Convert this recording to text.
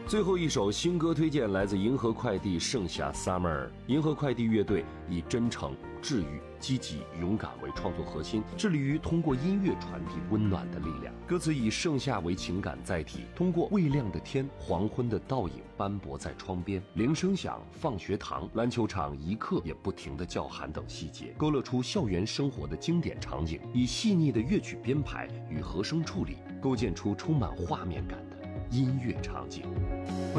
最后一首新歌推荐来自银河快递《盛夏 Summer》。银河快递乐队以真诚、治愈、积极、勇敢为创作核心，致力于通过音乐传递温暖的力量。歌词以盛夏为情感载体，通过未亮的天、黄昏的倒影斑驳在窗边、铃声响、放学堂、篮球场一刻也不停的叫喊等细节，勾勒出校园生活的经典场景，以细腻的乐曲编排与和声处理，构建出充满画面感的音乐场景。